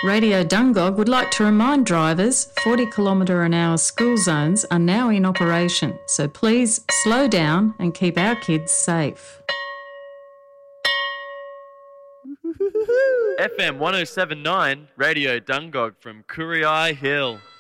Radio Dungog would like to remind drivers 40km/h school zones are now in operation, so please slow down and keep our kids safe. FM 107.9 Radio Dungog from Kuriai Hill.